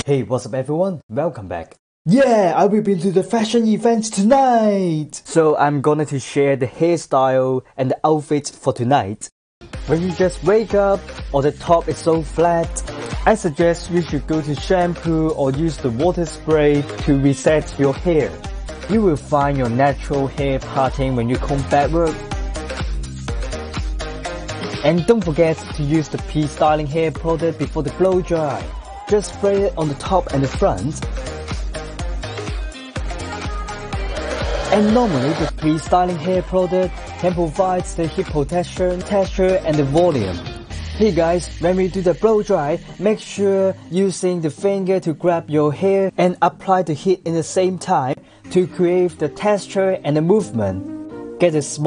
Hey, what's up everyone? Welcome back. Yeah, I will be to the fashion event tonight! So I'm going to share the hairstyle and the outfit for tonight. When you just wake up or the top is so flat, I suggest you should go to shampoo or use the water spray to reset your hair. You will find your natural hair parting when you comb backward. And don't forget to use the P-Styling hair product before the blow dry. Just spray it on the top and the front. And normally the P-Styling hair product can provide the heat protection, texture and the volume. Hey guys, when we do the blow dry, make sure using the finger to grab your hair and apply the heat in the same time to create the texture and the movement. Get a small